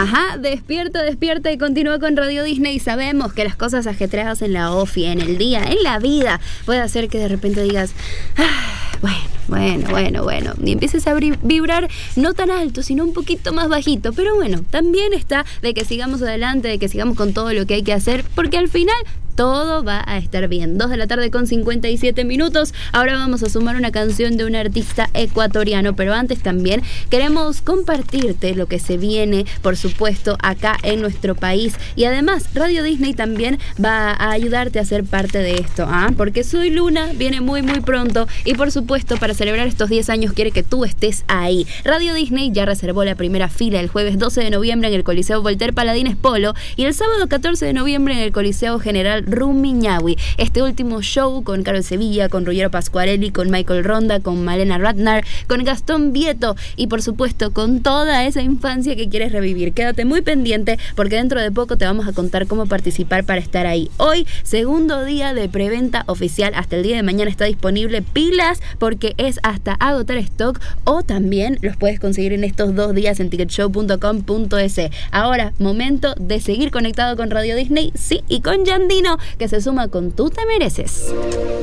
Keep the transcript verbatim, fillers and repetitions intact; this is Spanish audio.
Ajá, despierta, despierta y continúa con Radio Disney. Sabemos que las cosas ajetreadas en la ofi, en el día, en la vida, puede hacer que de repente digas, ah, bueno, bueno, bueno, bueno, y empieces a vibrar no tan alto, sino un poquito más bajito. Pero bueno, también está de que sigamos adelante, de que sigamos con todo lo que hay que hacer, porque al final todo va a estar bien. Dos de la tarde con cincuenta y siete minutos. Ahora vamos a sumar una canción de un artista ecuatoriano, pero antes también queremos compartirte lo que se viene, por supuesto, acá en nuestro país. Y además, Radio Disney también va a ayudarte a ser parte de esto, ¿ah? Porque Soy Luna viene muy, muy pronto y, por supuesto, para celebrar estos diez años quiere que tú estés ahí. Radio Disney ya reservó la primera fila el jueves doce de noviembre en el Coliseo Voltaire Paladines Polo y el sábado catorce de noviembre en el Coliseo General Rumiñahui. Este último show con Carol Sevilla, con Ruggero Pasquarelli, con Michael Ronda, con Malena Ratner, con Gastón Vieto y por supuesto con toda esa infancia que quieres revivir. Quédate muy pendiente porque dentro de poco te vamos a contar cómo participar para estar ahí. Hoy, segundo día de preventa oficial, hasta el día de mañana está disponible. Pilas porque es hasta agotar stock, o también los puedes conseguir en estos dos días en ticket show punto com punto es. Ahora, momento de seguir conectado con Radio Disney, sí, y con Yandino, que se suma con Tú Te Mereces.